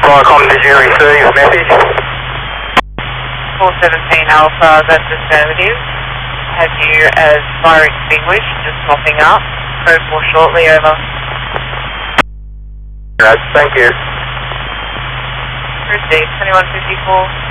Viacom, did you receive a message? 417 Alpha, that's affirmative. Have you as fire extinguished, just mopping up. Code 4 shortly, over. Right, thank you. Received, 2154.